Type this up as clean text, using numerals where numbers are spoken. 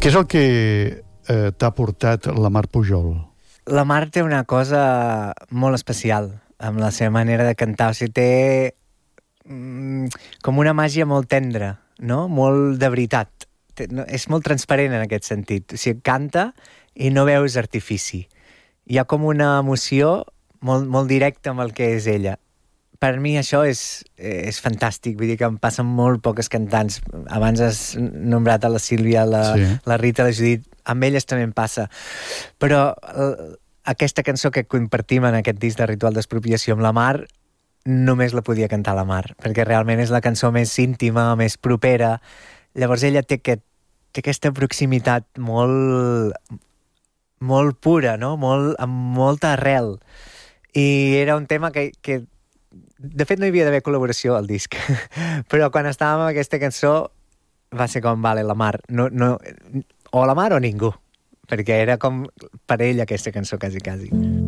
Què és el que t'ha portat la Mar Pujol? La Mar té una cosa molt especial amb la seva manera de cantar. O sigui, té com una màgia molt tendra, no? Molt de veritat. És molt transparent en aquest sentit. O sigui, canta i no veus artifici. Hi ha com una emoció molt directa amb el que és ella. Per mi això és fantàstic, vull dir que em passen molt poques cantants. Abans has nombrat a la Sílvia, la Rita, la Judit, amb elles també em passa. Però aquesta cançó que compartim en aquest disc de Ritual d'Expropiació amb la Mar, només la podia cantar la Mar, perquè realment és la cançó més íntima, més propera. Llavors ella té aquesta proximitat molt pura, no? Amb molta arrel. I era un tema que de fet no hi havia d'haver col·laboració al disc, però quan estàvem amb aquesta cançó va ser com, vale, la Mar, no, o la Mar o ningú, perquè era com per ella aquesta cançó, quasi.